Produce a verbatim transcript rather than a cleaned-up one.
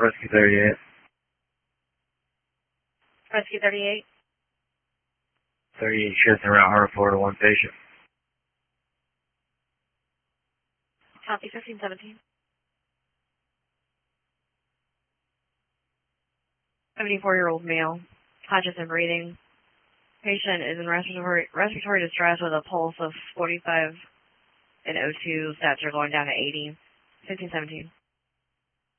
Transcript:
Rescue thirty-eight. Rescue thirty-eight. thirty-eight shifts around Hartford to one patient. Copy fifteen seventeen. seventy-four-year-old male, conscious and breathing. Patient is in respiratory, respiratory distress with a pulse of forty-five and O two. Stats are going down to eighty. fifteen seventeen.